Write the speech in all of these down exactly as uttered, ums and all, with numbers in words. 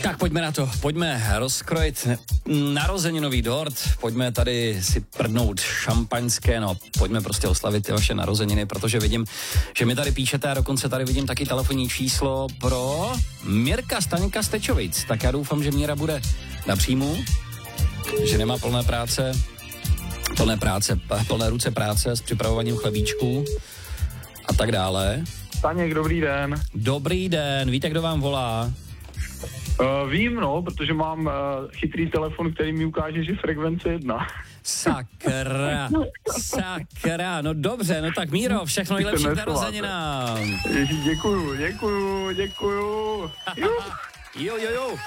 Tak pojďme na to, pojďme rozkrojit narozeninový dort, pojďme tady si prdnout šampaňské, no pojďme prostě oslavit ty vaše narozeniny, protože vidím, že mi tady píšete a dokonce tady vidím taky telefonní číslo pro Mirka Staňka z Tečovic. Tak já doufám, že Míra bude na příjmu, že nemá plné práce, plné práce, plné ruce práce s připravováním chlebíčků a tak dále. Staněk, dobrý den. Dobrý den, víte, kdo vám volá? Uh, vím, no, protože mám uh, chytrý telefon, který mi ukáže, že frekvence jedna. Sakra, sakra, no dobře, no tak Míro, všechno nejlepší k narozeninám. Ježíš, děkuju, děkuju, děkuju. Jo, jo, jo.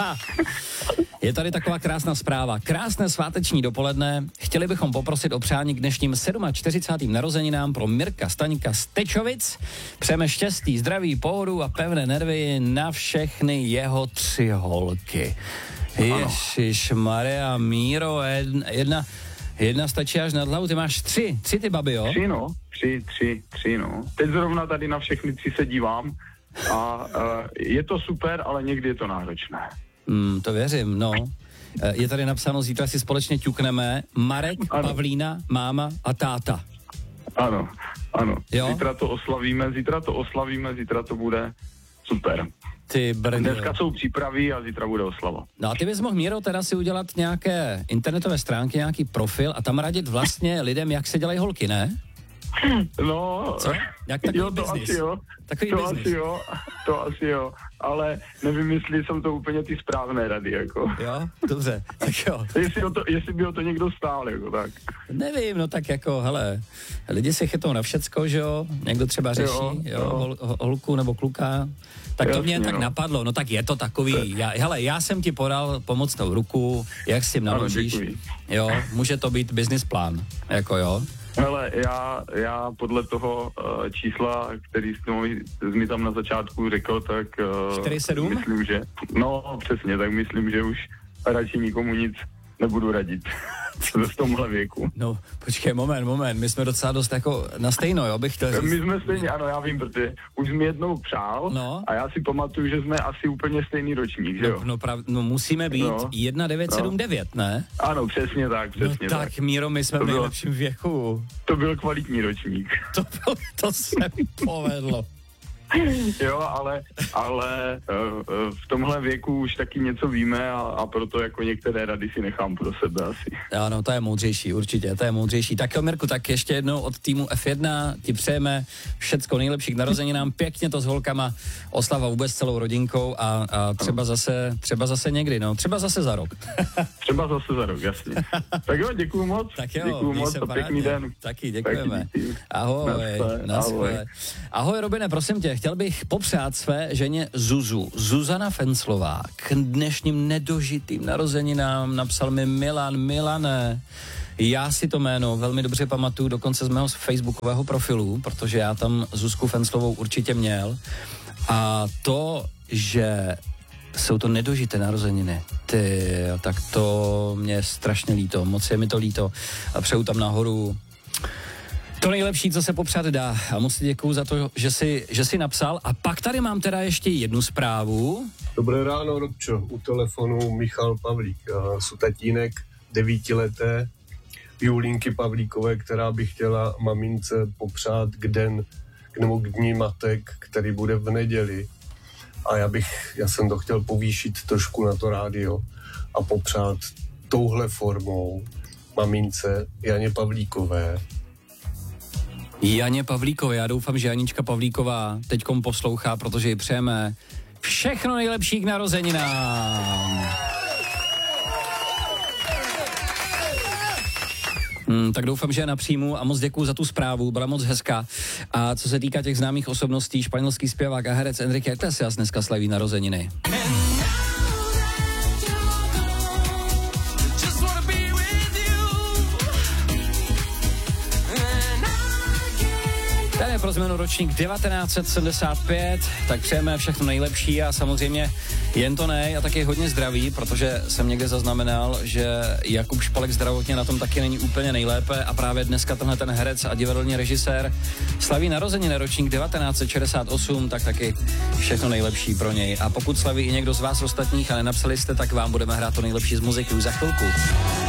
Je tady taková krásná zpráva. Krásné sváteční dopoledne. Chtěli bychom poprosit o přání k dnešním čtyřicátým sedmým narozeninám pro Mirka Staňka z Tečovic. Přejeme štěstí, zdraví, pohodu a pevné nervy na všechny jeho tři holky. Ježišmarja, Míro, jedna, jedna, jedna stačí až nad hlavu. Ty máš tři, tři ty babi, jo? Tři, no, tři, tři, tři, no. Teď zrovna tady na všechny tři se dívám. A uh, je to super, ale někdy je to náročné. Mm, to věřím, no. Je tady napsáno, zítra si společně ťukneme Marek, ano. Pavlína, máma a táta. Ano, ano. Jo? Zítra to oslavíme, zítra to oslavíme, zítra to bude super. Ty brně. Dneska jsou přípravy a zítra bude oslava. No a ty bys mohl, Míro, teda si udělat nějaké internetové stránky, nějaký profil a tam radit vlastně lidem, jak se dělají holky, ne? No, co? Jak takový jo, to business? asi jo, takový to business. asi jo, to asi jo, ale nevím, jestli jsou to úplně ty správné rady, jako. Jo, dobře, tak jo. jestli, o to, jestli by o to někdo stál, jako tak. Nevím, no tak jako, hele, lidi se chytou na všecko, že jo, někdo třeba řeší, jo, jo, jo. Hol, holku nebo kluka, tak Jasně, to mě tak no. napadlo, no tak je to takový, já, hele, já jsem ti podal pomocnou ruku, jak s tím naložíš, jo, může to být business plán, jako jo. Hele, já, já podle toho uh, čísla, který jsi mi, jsi mi tam na začátku řekl, tak uh, čtyři sedm? Myslím, že, no přesně, tak myslím, že už radši nikomu nic nebudu radit v tomhle věku. No, počkej, moment, moment, my jsme docela dost jako na stejno, jo, bych chtěl říct. My jsme stejně, ano, já vím, protože už jsi mi jednou přál no. a já si pamatuju, že jsme asi úplně stejný ročník, že jo? No, no, prav, no musíme být no. jedna devět sedm devět, ne? Ano, přesně tak, přesně no, tak. tak, Míro, my jsme to v nejlepším bylo, věku. To byl kvalitní ročník. To, bylo, to se povedlo. Jo, ale, ale uh, v tomhle věku už taky něco víme a, a proto jako některé rady si nechám pro sebe asi. Ano, to je moudřejší, určitě, to je moudřejší. Tak jo, Mirku, tak ještě jednou od týmu F jedna ti přejeme všecko nejlepší k narozeninám, pěkně to s holkama, oslava vůbec celou rodinkou a, a třeba zase, třeba zase někdy, no, třeba zase za rok. Třeba zase za rok, jasně. Tak jo, děkuju moc. Tak jo, děkuju moc a pěkný den. Taky děkujeme. Taky ahoj, ahoj. Ahoj, Robine, prosím tě, chtěl bych popřát své ženě Zuzu. Zuzana Fenclová k dnešním nedožitým narozeninám napsal mi Milan, Milane. Já si to jméno velmi dobře pamatuju, dokonce z mého facebookového profilu, protože já tam Zuzku Fenclovou určitě měl. A to, že jsou to nedožité narozeniny, ty, tak to mě je strašně líto, moc je mi to líto. A přeju tam nahoru to nejlepší, co se popřát dá. A moc děkuju za to, že jsi, že jsi napsal. A pak tady mám teda ještě jednu zprávu. Dobré ráno, Robčo. U telefonu Michal Pavlík. Jsou tatínek devítileté Julínky Pavlíkové, která by chtěla mamince popřát k den, nebo k dní matek, který bude v neděli. A já bych, já jsem to chtěl povýšit trošku na to rádio a popřát touhle formou mamince Janě Pavlíkové. Janě Pavlíkové, já doufám, že Janička Pavlíková teďkom poslouchá, protože ji přejeme všechno nejlepší k narozeninám. Hmm, tak doufám, že je na příjmu a moc děkuju za tu zprávu, byla moc hezká. A co se týká těch známých osobností, španělský zpěvák a herec Enrique Iglesias dneska slaví narozeniny. pro změnu ročník devatenáct set sedmdesát pět, tak přejeme všechno nejlepší a samozřejmě jen to ne a taky hodně zdraví, protože jsem někde zaznamenal, že Jakub Špalek zdravotně na tom taky není úplně nejlépe a právě dneska tenhle ten herec a divadelní režisér slaví narozeniny ročník devatenáct set šedesát osm, tak taky všechno nejlepší pro něj. A pokud slaví i někdo z vás ostatních a nenapsali jste, tak vám budeme hrát to nejlepší z muziky už za chvilku.